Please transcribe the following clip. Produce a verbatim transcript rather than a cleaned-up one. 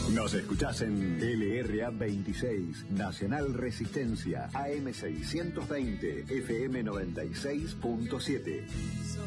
Nos escuchás en L R A veintiséis, Nacional Resistencia, A M seiscientos veinte, F M noventa y seis punto siete.